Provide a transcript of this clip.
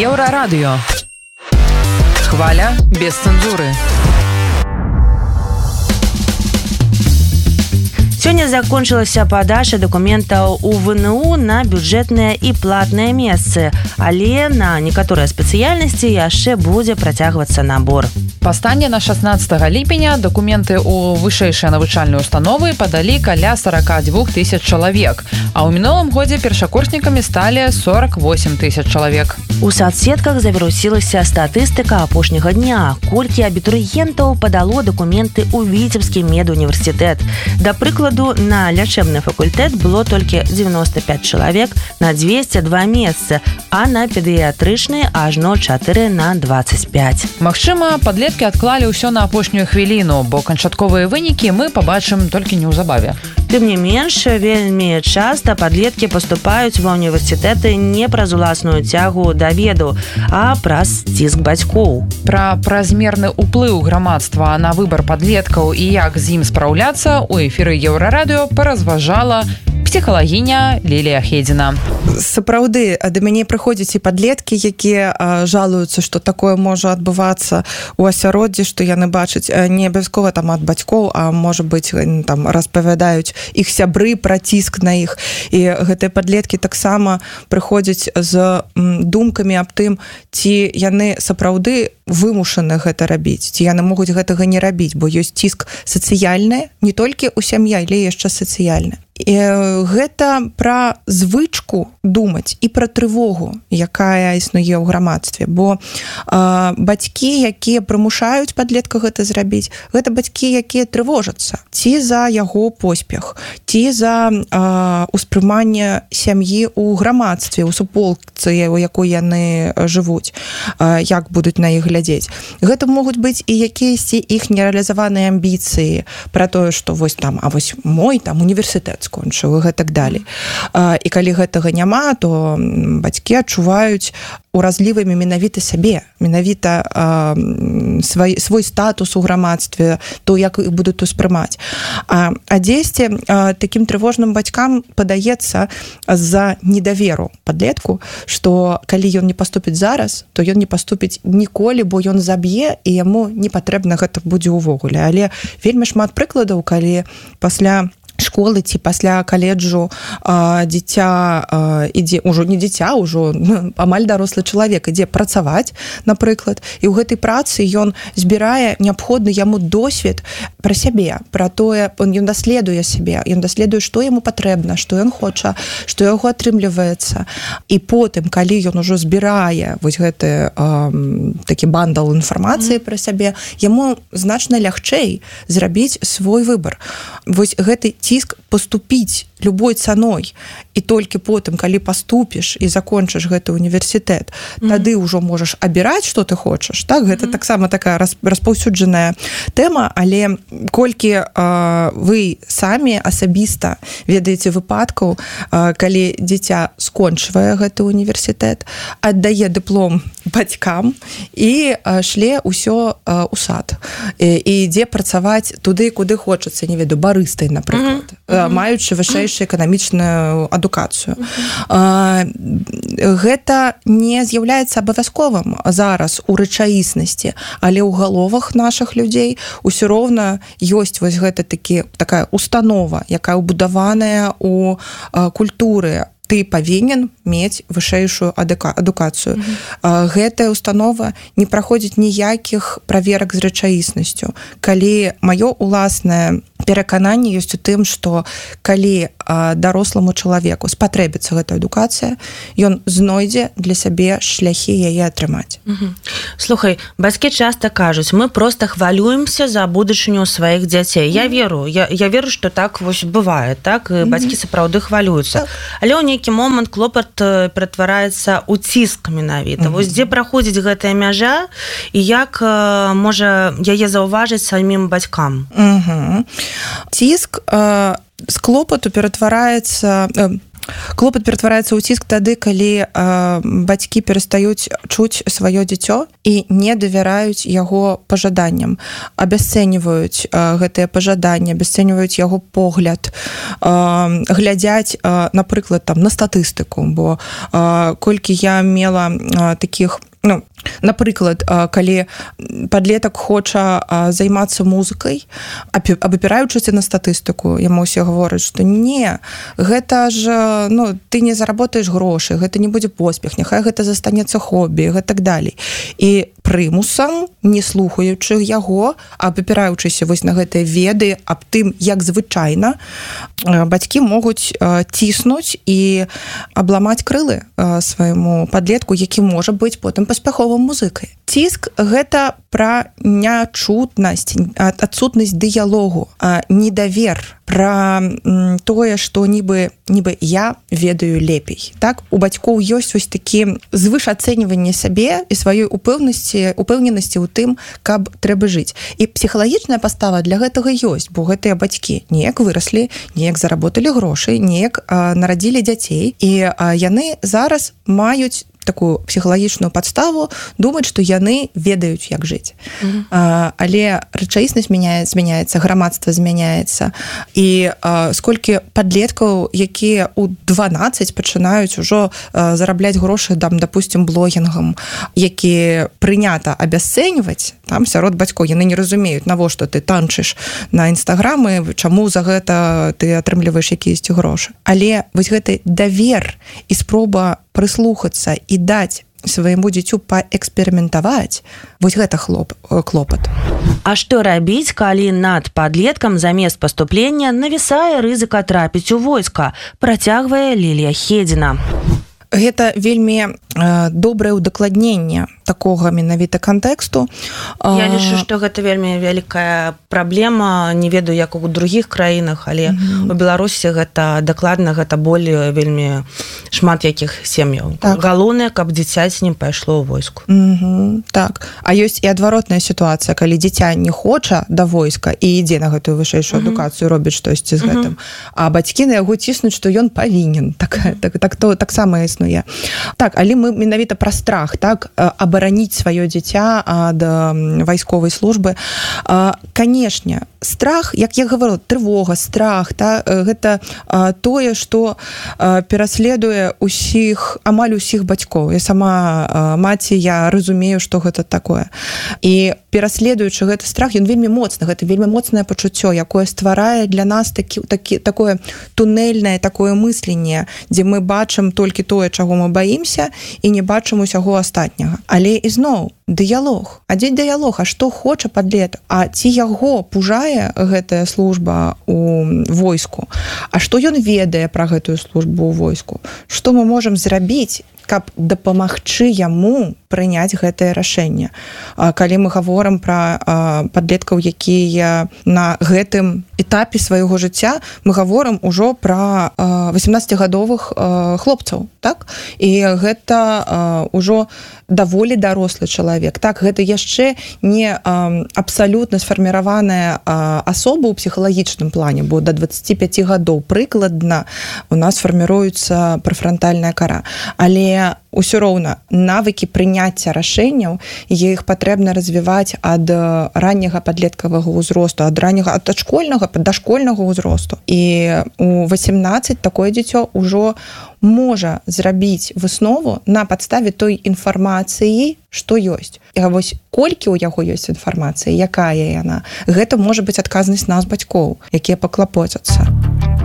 Еўрарадыё. Хваля без цэнзуры. Сёння закончылася падача дакументаў у ВНУ на бюджэтныя і платныя месцы, але на некаторыя спецыяльнасці яшчэ будзе працягвацца набор. Па стане на 16 ліпеня дакументы ў вышэйшыя навучальныя установы падалі каля 42 тысяч чалавек, а ў мінулым годзе першакурснікамі сталі 48 тысяч чалавек. У соцсетках завірусілася статыстыка апошняга дня, колькі абітурыентаў падало дакументы ў Віцебскі медуніверсітэт. Да прыкладу, на лячэбны факультэт было толькі 95 чалавек на 202 месцы, а на педыятрычны ажно 4 на 25. Магчыма, падлеткі адклалі ўсё на апошнюю хвіліну, бо канчатковыя вынікі мы пабачым толькі неўзабаве. Тым не менш, вельмі часта падлеткі паступаюць ва ўніверсітэты не праз уласную цягу да веду, а праз ціск бацькоў. Пра празмерны ўплыў грамадства на выбар падлеткаў і як з ім спраўляцца у эфіры Еўрарадыё паразважала псіхалагіня Лілія Хедзіна. Сапраўды, да мяне прыходзяць і падлеткі, якія жалуюцца, што такое можа адбывацца ў асяроддзі, што яны бачаць не абавязкова там ад бацькоў, а можа быць там распавядаюць іх сябры пра ціск на іх. І гэтыя падлеткі таксама прыходзяць з думкамі аб тым, ці яны сапраўды вымушаны гэта рабіць, ці яны могуць гэтага не рабіць, бо ёсць ціск сацыяльны, не толькі ў сям'і, але яшчэ сацыяльны. І гэта пра звычку думаць і пра трывогу, якая існуе ў грамадстве, бо бацькі, якія прымушаюць падлетка гэта зрабіць, гэта бацькі, якія трывожацца ці за яго поспех, ці за ўспрыманне сям'і ў грамадстве, у суполцы, у якой яны жывуць, як будуць на іх глядзець. Гэта могуць быць і якіясьці іх нерэалізаваныя амбіцыі пра тое, што вось там, а вось мой там універсітэт скончыў і гэтак далей. І калі гэтага няма, то бацькі адчуваюць уразлівымі менавіта сябе, менавіта свой статус у грамадстве, то, як іх будуць успрымаць. А дзесьці такім трывожным бацькам падаецца з-за недаверу падлетку, што калі ён не паступіць зараз, то ён не паступіць ніколі, бо ён заб'е, і яму не патрэбна гэта будзе ўвогуле. Але вельмі шмат прыкладаў, калі пасля школы ці пасля каледжу дзіця ідзе, ужо не дзіця, ужо амаль дарослы чалавек ідзе працаваць, напрыклад, і ў гэтай працы ён збірае неабходны яму досвед пра сябе, пра тое, ён даследуе сябе, ён даследуе, што яму патрэбна, што ён хоча, што яго атрымліваецца. І потым, калі ён ужо збірае вось гэты такі бандал інфармацыі пра сябе, яму значна лягчэй зрабіць свой выбар. Вось гэты ціск паступіць любой цаной, і толькі потым, калі паступіш і закончыш гэты універсітэт, тады ўжо можаш абіраць, што ты хочаш. Так? Гэта таксама такая распаўсюджаная тэма, але колькі вы самі асабіста ведаеце выпадкаў, калі дзіця скончвае гэты універсітэт, аддае дыплом бацькам і шле ўсё ў сад. І ідзе працаваць туды, куды хочацца, не веду, барыстай, напрыклад, маючы вышэйшую эканамічную адукацыю. Гэта не з'яўляецца абавязковым зараз у рэчаіснасці, але ў галовах нашых людзей усё роўна ёсць вось гэта такая установа, якая ўбудаваная ў культуры. Ты павінен мець вышэйшую адукацыю. Гэтая установа не праходзіць ніякіх праверак з рэчаіснасцю. Калі маё уласнае перакананне ёсць у тым, што калі даросламу чалавеку спатрэбіцца гэтая адукацыя, ён знойдзе для сябе шляхі яе атрымаць. Слухай, бацькі часта кажуць, мы проста хвалюемся за будучыню сваіх дзяцей. Я веру, што так вось бывае, так? Бацькі сапраўды хвалююцца. Але ў нейкі момант клопат ператвараецца ў ціск менавіта. Вось дзе праходзіць гэтая мяжа і як можа яе заўважыць самім бацькам? Ціск з клопату ператвараецца Клопат ператвараецца ў ціск тады, калі бацькі перастаюць чуць сваё дзіцё і не давяраюць яго пажаданням, абясцэньваюць гэтыя пажаданні, абясцэньваюць яго погляд, глядзяць, напрыклад, там, на статыстыку, бо колькі я мела такіх, напрыклад, калі падлетак хоча займацца музыкай, абапіраючыся на статыстыку, яму ўсе гавораць, што не, гэта ж, ты не заработаеш грошы, гэта не будзе поспех, няхай гэта застанецца хобі, гэтак далей. І прымусам, не слухаючы яго, абапіраючыся вось на гэтыя веды аб тым, як звычайна, бацькі могуць ціснуць і абламаць крылы свайму падлетку, які можа быць потым паспяховым музыкай. Ціск – гэта пра нячутнасць, адсутнасць дыялогу, недавер, пра тое, што нібы я ведаю лепей. Так? У бацькоў ёсць вось такі звышацэньванне сябе і сваёй упэўненасці ў тым, каб трэба жыць. І псіхалагічная пастава для гэтага ёсць, бо гэтыя бацькі неяк выраслі, неяк заработалі грошы, неяк нарадзілі дзяцей, і яны зараз маюць такую псіхалагічную падставу думаць, што яны ведаюць, як жыць. Але рэчаіснасць змяняецца, грамадства змяняецца. І сколькі падлеткаў, якія ў 12 пачынаюць ужо зарабляць грошы, допустим, блогінгам, які прынята абясцэньваць, там сярод бацькоў яны не разумеюць, навошта ты танчыш на інстаграмы, чаму за гэта ты атрымліваеш якіясьці грошы. Але вось гэты давер і спроба прыслухацца і даць свайму дзіцю паэксперыментаваць, вось гэта клопат. А што рабіць, калі над падлеткам замест паступлення навісае рызыка трапіць у войска, працягвае Лілія Хедзіна. Гэта вельмі добрае ўдакладненне такога менавіта кантэксту. Я лічу, што гэта вельмі вялікая праблема, не ведаю, як у другіх краінах, але у Беларусі гэта дакладна, гэта боль вельмі шмат якіх сем'яў. Так. Галоўнае, каб дзіця з ним пайшло ў войску. Так. А ёсць і адваротная сітуацыя, калі дзіця не хоча да войска і ідзе на гэтую вышэйшую адукацыю, робіць штосьці з гэтым, а бацькі на яго ціснуць, што ён павінен. Таксама існуе. Так, але мы менавіта пра страх, так, абараніць сваё дзіця ад вайсковай службы. Канешне, страх, як я гаварыла, трывога, страх, гэта тое, што пераследуе амаль усіх бацькоў. Я сама маці, я разумею, што гэта такое. І пераследуючы гэты страх, ён вельмі моцны, гэта вельмі моцнае пачуццё, якое стварае для нас такое тунельнае такое мысленне, дзе мы бачым толькі тое, чаго мы баімся, і не бачым усяго астатняга. Але ізноў, дыялог. А дзе дыялог? А што хоча падлетак? А ці яго пужае гэтая служба ў войску? А што ён ведае пра гэтую службу ў войску? Што мы можам зрабіць, каб дапамагчы яму прыняць гэтае рашэнне? Калі мы гаворым пра падлеткаў, якія на гэтым этапе свайго жыцця, мы гаворым ужо пра 18-гадовых хлопцаў, так? І гэта ўжо даволі дарослы чалавек. Так, гэта яшчэ не абсалютна сфарміраваная асоба ў псіхалагічным плане, бо да 25 гадоў прыкладна у нас фарміруецца прэфрантальная кара. Але ўсё роўна навыкі прыняцця рашэнняў, іх патрэбна развіваць ад ранняга падлеткавага ўзросту, ад дашкольнага, дашкольнага ўзросту. І у 18 такое дзіцё ўжо можа зрабіць выснову на падставе той інфармацыі, што ёсць. І вось колькі ў яго ёсць інфармацыі, якая яна, гэта можа быць адказнасць нас, бацькоў, якія паклапоцяцца.